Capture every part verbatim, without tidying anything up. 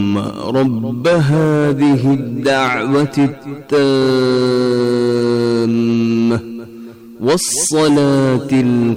رب هذه الدعوة التامة والصلاة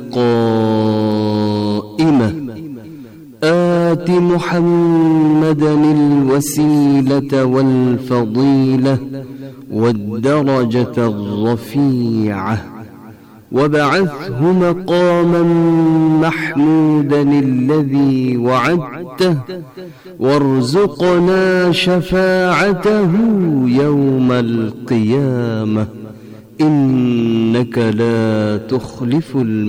القائمة آت محمدا الوسيلة والفضيلة والدرجة الرفيعة وابعثه مقاما محمودا الذي وعدته وارزقنا شفاعته يوم القيامة إنك لا تخلف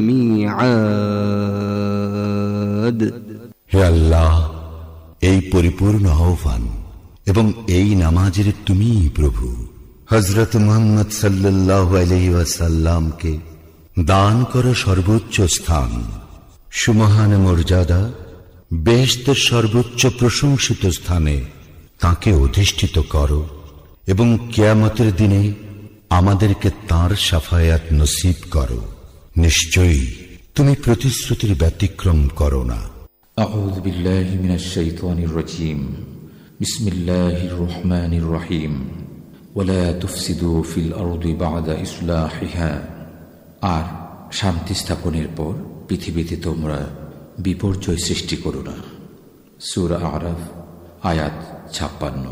الميعاد. হে আল্লাহ, এই পরিপূর্ণ আহ্বান এবং এই নামাজের তুমিই প্রভু। হযরত মুহাম্মদ সাল্লাল্লাহু আলাইহি ওয়াসাল্লামকে দান করো সর্বোচ্চ স্থান, সুমহান মর্যাদা, বেহেশতের সর্বোচ্চ প্রশংসিত স্থানে তাকে অধিষ্ঠিত করো এবং কিয়ামতের দিনে আমাদেরকে তাঁর শাফায়াত নসিব করো। নিশ্চয়ই তুমি প্রতিশ্রুতির ব্যতিক্রম করো না। আউযু বিল্লাহি মিনাশ শাইতানির রাজীম। বিসমিল্লাহির রহমানির রহিম। ওয়ালা তুফসিদু ফিল আরদি বা'দা ইসলাহিহা। আর শান্তি স্থাপনের পর পৃথিবীতে তোমরা বিপর্যয় সৃষ্টি করো না। সূরা আরাফ আয়াত ছাপ্পান্ন।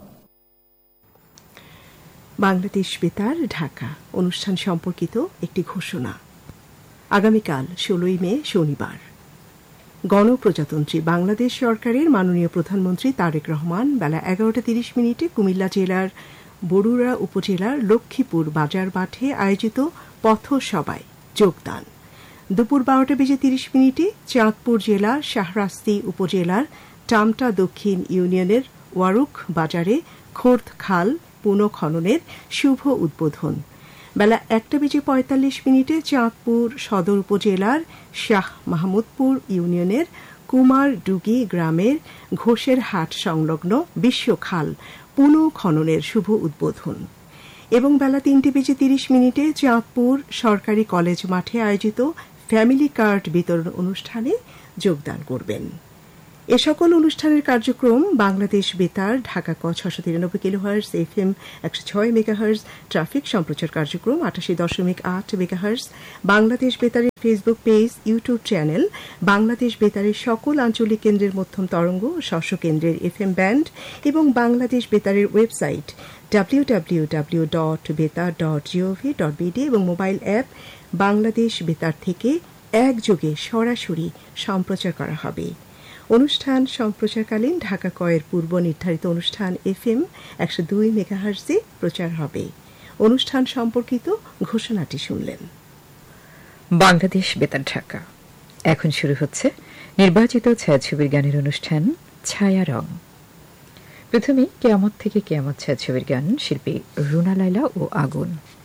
বাংলাদেশ বেতার ঢাকা অনুষ্ঠান সম্পর্কিত একটি ঘোষণা। আগামীকাল ষোলোই মে শনিবার গণপ্রজাতন্ত্রী বাংলাদেশ সরকারের মাননীয় প্রধানমন্ত্রী তারেক রহমান বেলা এগারোটা তিরিশ মিনিটে কুমিল্লা জেলার বরুড়া উপজেলার লক্ষ্মীপুর বাজার মাঠে আয়োজিত পথসভায় যোগদান। দুপুর বারোটা বেজে তিরিশ মিনিটে চাঁদপুর জেলার শাহরাস্তি উপজেলার টামটা দক্ষিণ ইউনিয়নের ওয়ারুক বাজারে খোর্দ খাল পুনঃখননের শুভ উদ্বোধন। বেলা একটা বেজে পঁয়তাল্লিশ মিনিটে চাঁদপুর সদর উপজেলার শাহ মাহমুদপুর ইউনিয়নের কুমারডুগি গ্রামের ঘোষের হাট সংলগ্ন বিশ্বখাল পুনঃখননের শুভ উদ্বোধন এবং বেলা তিনটে বেজে তিরিশ মিনিটে চাঁদপুর সরকারি কলেজ মাঠে আয়োজিত ফ্যামিলি কার্ড বিতরণ অনুষ্ঠানে যোগদান করবেন। এ সকল অনুষ্ঠানের কার্যক্রম বাংলাদেশ বেতার ঢাকা ক ছশো তিরানব্বই কিলোহার্জ এফ এম একশো ছয় মেগাহার্জ ট্রাফিক সম্প্রচার কার্যক্রম আটাশি দশমিক আট megahertz, Bangladesh বেতারের Facebook page, YouTube channel, Bangladesh বেতারের সকল আঞ্চলিক কেন্দ্রের মধ্যম তরঙ্গ স্ব কেন্দ্রের এফ এম ব্যান্ড এবং Bangladesh বেতারের website W W W dot বেতার ডট জিওভি ডট বিডি এবং মোবাইল অ্যাপ বাংলাদেশ বেতার থেকে একযোগে সরাসরি সম্প্রচার করা হবে। অনুষ্ঠান সম্প্রচারকালীন ঢাকা কয়ের পূর্ব নির্ধারিত অনুষ্ঠান এফ এম একশো দুই মেগাহার্জে প্রচার হবে। অনুষ্ঠান সম্পর্কিত ঘোষণাটি শুনলেন। বাংলাদেশ বেতার ঢাকা। এখন শুরু হচ্ছে নির্বাচিত ছায়াছবির গানের অনুষ্ঠান ছায়া রং। প্রথমে কিয়ামত থেকে কিয়ামত ছায়াছবির গান, শিল্পী রুনা লায়লা ও আগুন।